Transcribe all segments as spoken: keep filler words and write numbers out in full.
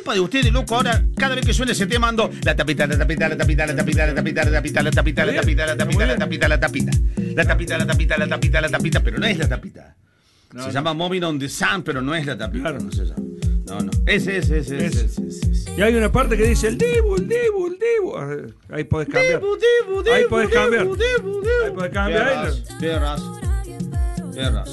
culpa de ustedes, loco. Ahora, cada vez que suena ese tema ando la tapita, la tapita, la tapita, la tapita, la tapita, la tapita, la tapita, la tapita, la tapita, la tapita, la tapita. La tapita, la tapita, la tapita, la tapita, pero no es la tapita. Se llama Moving on the Sun, pero no es la tapita. No se llama. No, no. Ese, ese, ese, ese, ese. Y hay una parte que dice el Dibu, el Dibu, el Dibu. Ahí podés cambiar. Dibu, Dibu, Dibu, Ahí podés cambiar. Dibu, Dibu, Dibu. Ahí podés cambiar. Tierras. Tierras.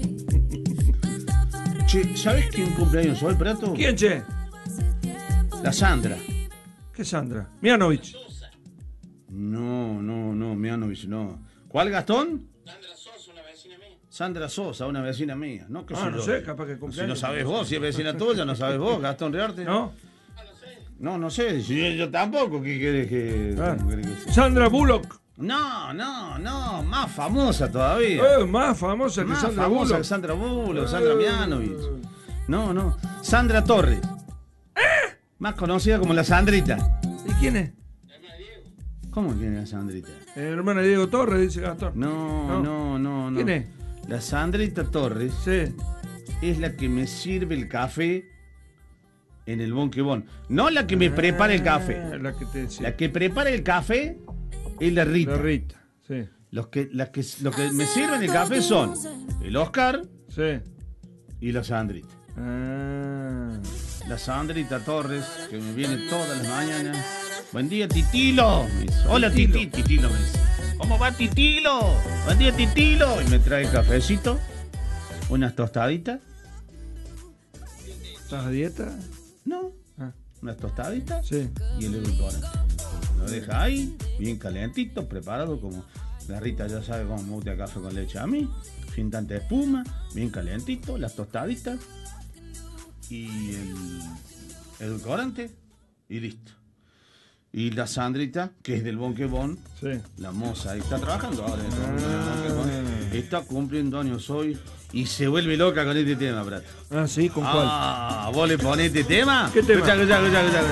Che, ¿sabes quién cumpleaños hoy, Prato? ¿Quién, che? La Sandra. ¿Qué Sandra? Mianovich. No, no, no, Mianovich, no. ¿Cuál, Gastón? Sandra Sosa, una vecina mía. Sandra Sosa, una vecina mía. No, que Ah, no sé, capaz que cumpleaños. Si no sabes vos, si es vecina tuya, no sabes vos, Gastón Rearte. ¿No? No, no sé, si yo tampoco. ¿Qué querés que, Ah. cómo querés que sea? Sandra Bullock. No, no, no, más famosa todavía. Eh, más famosa que más Sandra famosa Bullock. que Sandra Bullock, Sandra Mianovich. No, no, Sandra Torres. ¿Eh? Más conocida como la Sandrita. ¿Y quién es? ¿Cómo quién es la Sandrita? Eh, hermana de Diego Torres, dice Gastón. No, no, no, no. ¿Quién es? La Sandrita Torres Sí. es la que me sirve el café en el Bonquebón. No la que me prepara el café. Ah, La que te sí. La que prepara el café es la Rita. La Rita, sí. Los que, las que, los que me sirven el café son el Oscar Sí. y la Sandrita. Ah. La Sandrita Torres, que me viene todas las mañanas. Buen día, Titilo. Me dice, hola, Titilo. Titi. Titilo me dice. ¿Cómo va, Titilo? Buen día, Titilo. Y me trae cafecito, unas tostaditas. ¿Estás a dieta? No, Ah. unas tostaditas Sí. y el edulcorante. Lo deja ahí, bien calentito, preparado como la Rita ya sabe cómo me gusta el café con leche a mí. Sin tanta espuma, bien calentito, las tostaditas y el edulcorante y listo. Y la Sandrita, que es del Bonquebón, Sí. la moza, ahí está trabajando ahora en el Bonquebón, Ah. está cumpliendo años hoy y se vuelve loca con este tema, Prato. Ah, sí, ¿con cuál? Ah, ¿vos le ponés este tema? ¿Qué tema? Escuchá, escuchá, escuchá, escuchá.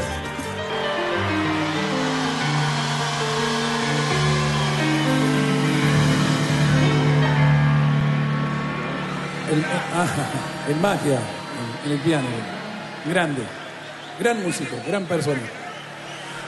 El, ah, el magia en el piano. Grande. Gran músico, gran persona.